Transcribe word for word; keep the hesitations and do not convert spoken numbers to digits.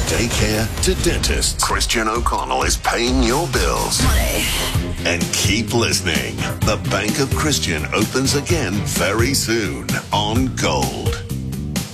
daycare to dentists, Christian O'Connell is paying your bills. Money. And keep listening. The Bank of Christian opens again very soon on Gold.